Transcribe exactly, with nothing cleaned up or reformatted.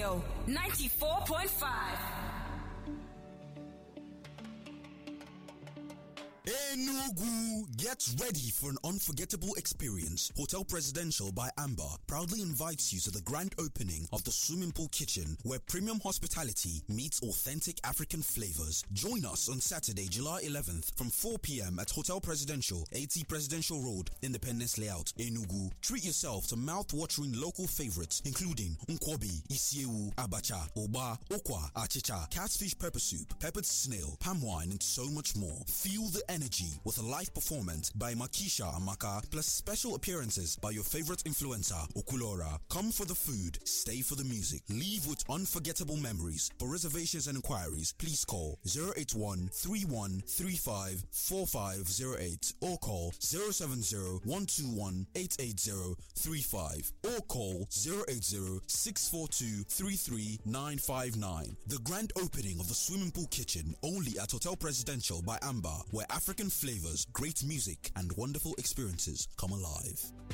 Radio ninety-four point five. Enugu, get ready for an unforgettable experience. Hotel Presidential by Amber proudly invites you to the grand opening of the Swimming Pool Kitchen, where premium hospitality meets authentic African flavors. Join us on Saturday, July eleventh from four p.m. at Hotel Presidential, eighty Presidential Road, Independence Layout, Enugu. Treat yourself to mouth-watering local favorites including nkwobi, isiewu, abacha, oba, okwa, achicha, catfish pepper soup, peppered snail, palm wine, and so much more. Feel the energy with a live performance by Makisha Amaka, plus special appearances by your favorite influencer, Okulora. Come for the food, stay for the music. Leave with unforgettable memories. For reservations and inquiries, please call zero eight one, three one three five, four five zero eight or call zero seven zero, one two one, eight eight zero three five or call zero eight zero, six four two, three three nine five nine. The grand opening of the Swimming Pool Kitchen only at Hotel Presidential by Amber, where African flavors, great music, and wonderful experiences come alive.